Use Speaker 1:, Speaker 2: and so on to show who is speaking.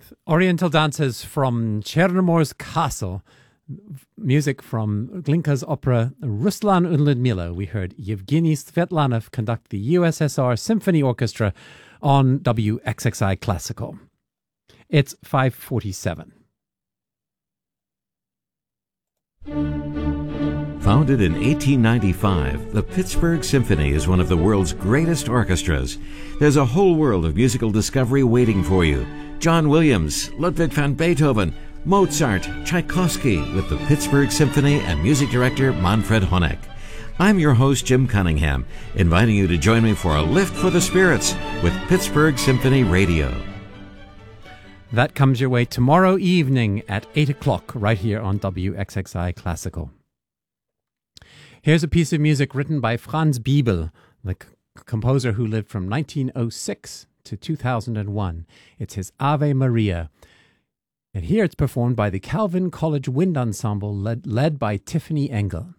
Speaker 1: with Oriental dances from Chernomor's Castle, music from Glinka's opera Ruslan und Ludmila. We heard Yevgeny Svetlanov conduct the USSR Symphony Orchestra on WXXI Classical. It's 5:47.
Speaker 2: Founded in 1895, the Pittsburgh Symphony is one of the world's greatest orchestras. There's a whole world of musical discovery waiting for you. John Williams, Ludwig van Beethoven, Mozart, Tchaikovsky, with the Pittsburgh Symphony and music director Manfred Honeck. I'm your host, Jim Cunningham, inviting you to join me for a lift for the spirits with Pittsburgh Symphony Radio.
Speaker 1: That comes your way tomorrow evening at 8 o'clock right here on WXXI Classical. Here's a piece of music written by Franz Biebel, the composer who lived from 1906 to 2001. It's his Ave Maria. And here it's performed by the Calvin College Wind Ensemble led by Tiffany Engel.